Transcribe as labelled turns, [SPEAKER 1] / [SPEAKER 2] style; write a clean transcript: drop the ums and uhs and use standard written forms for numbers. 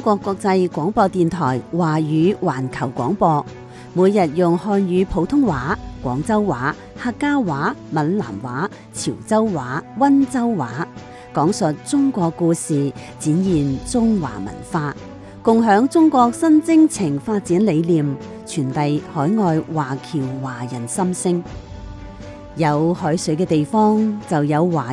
[SPEAKER 1] 國國際廣播電台華語環球廣播，每日用漢語普通話、廣州話、客家話、閩南話、潮州話、溫州話，講述中國故事，展現中華文化，共享中國新征程發展理念，傳遞海外華僑華人心聲。有海水嘅地方就有華